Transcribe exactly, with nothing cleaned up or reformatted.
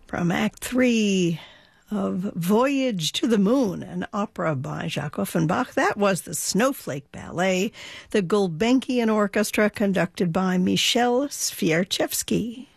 From Act Three of Voyage to the Moon, an opera by Jacques Offenbach. That was the Snowflake Ballet, the Gulbenkian Orchestra conducted by Michel Swiarczewski.